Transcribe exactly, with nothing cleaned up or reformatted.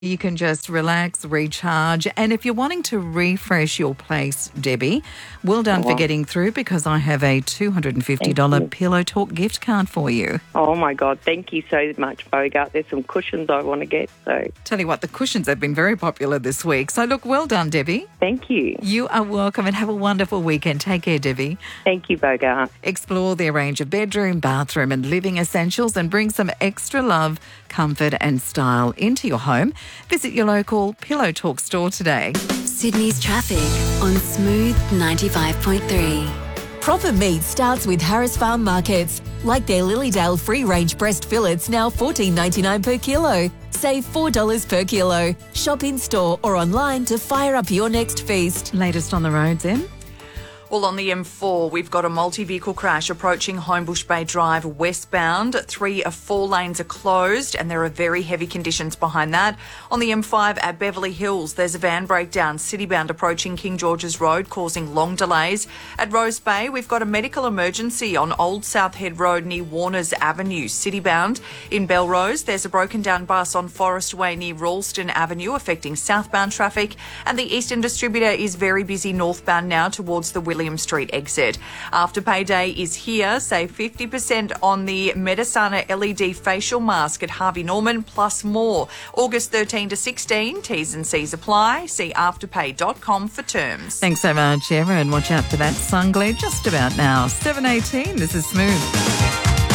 You can just relax, recharge. And if you're wanting to refresh your place, Debbie, well done for getting through, because I have a two hundred fifty dollars Pillow Talk gift card for you. Oh, my God. Thank you so much, Bogart. There's some cushions I want to get. So Tell you what, the cushions have been very popular this week. So, look, well done, Debbie. Thank you. You are welcome, and have a wonderful weekend. Take care, Debbie. Thank you, Bogart. Explore their range of bedroom, bathroom and living essentials and bring some extra love, comfort and style into your home. Visit your local Pillow Talk store today. Sydney's traffic on Smooth ninety-five point three. Proper meat starts with Harris Farm Markets. Like their Lilydale free-range breast fillets, now fourteen ninety-nine per kilo. Save four dollars per kilo. Shop in-store or online to fire up your next feast. Latest on the roads, Em? Well, on the M four, we've got a multi-vehicle crash approaching Homebush Bay Drive westbound. Three of four lanes are closed and there are very heavy conditions behind that. On the M five at Beverly Hills, there's a van breakdown citybound approaching King George's Road, causing long delays. At Rose Bay, we've got a medical emergency on Old South Head Road near Warners Avenue, citybound. In Belrose, there's a broken down bus on Forest Way near Ralston Avenue affecting southbound traffic. And the Eastern Distributor is very busy northbound now towards the William Street exit. After payday is here. Save fifty percent on the Medisana L E D facial mask at Harvey Norman, plus more. August thirteenth to sixteenth. T's and C's apply. See afterpay dot com for terms. Thanks so much, Eva, and watch out for that sun glare just about now. seven eighteen, this is Smooth.